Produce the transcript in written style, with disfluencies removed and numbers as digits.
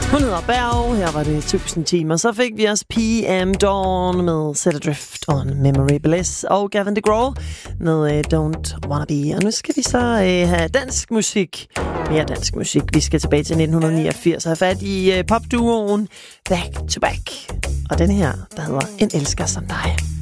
Hun hedder Berg. Her var det 1000 timer. Så fik vi også PM Dawn med Set Adrift on Memory Bliss. Og Gavin DeGraw med Don't Wanna Be. Og nu skal vi så have dansk musik. Mere dansk musik. Vi skal tilbage til 1989 og have fat i popduoen Back to Back. Og den her, der hedder En elsker som dig.